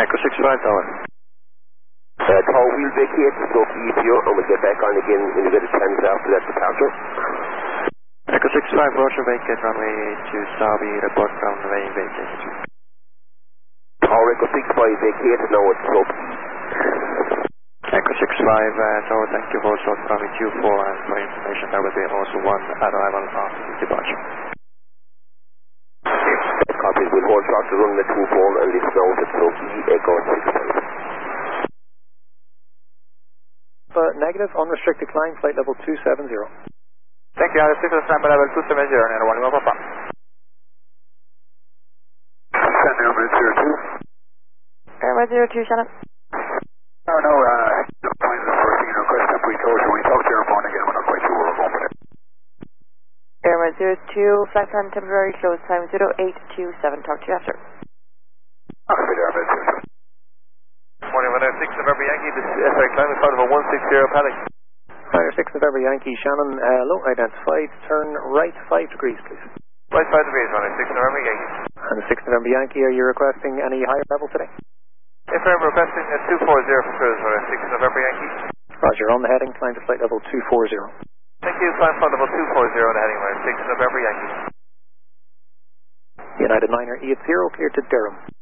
Echo 65 Tower. Tower, we'll vacate the slope E for you, and we'll get back on again when you get a chance after that departure. Echo 65, Roger, vacate runway to Sabi, report runway vacate. Tower, Echo 65, vacate now at slope E. Echo 65, Tower, thank you for short runway 24, and for information there will be also one arrival after the departure. Copy, we'll hold short to runway 24 and listen out at slope E, Echo 65. Negative, unrestricted climb, flight level 270. Thank you, unrestricted climb level 270, and 1 more Papa. Send Airman 02. Airman 02, Shannon. No, the plane is the first thing, request temporary closure. We talked to Airborne again, we're not quite sure where we're going with it. Airman 02, flight time temporary close time 0827, talk to you after. Copy, Airman 02. Morning, 106 November Yankee, this is SI climate flight level 160 Panic. 106 November Yankee, Shannon, low identified, turn right 5 degrees, please. Right 5 degrees, 106 November Yankee. And 6 November Yankee, are you requesting any higher level today? If I'm requesting a 240 for cruise, 106 November Yankee. Roger, on the heading, climb to flight level 240. Thank you, climb flight level 240 on the heading, 106 November Yankee. United 9er, E at 0, clear to Durham.